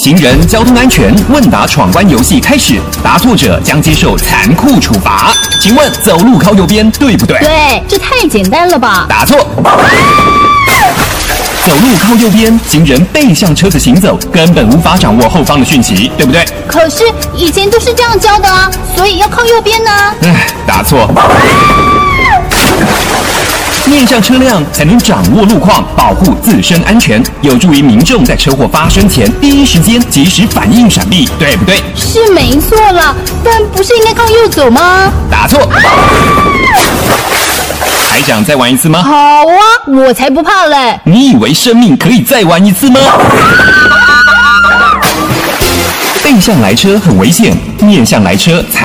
行人交通安全问答闯关游戏开始，答错者将接受残酷处罚。请问走路靠右边对不对？ 对，这太简单了吧？ 答错。走路靠右边，行人背向车子行走，根本无法掌握后方的讯息，对不对？ 可是以前都是这样教的啊，所以要靠右边呢。 答错。面向车辆才能掌握路况，保护自身安全，有助于民众在车祸发生前第一时间及时反应闪避，对不对？ 是没错啦，但不是应该靠右走吗？ 答错。还想再玩一次吗？ 好啊，我才不怕嘞！ 你以为生命可以再玩一次吗？背向来车很危险，面向来车才